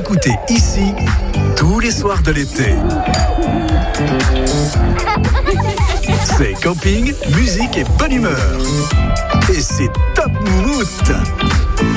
écoutez ici tous les soirs de l'été. C'est camping, musique et bonne humeur. Et c'est top moumoute.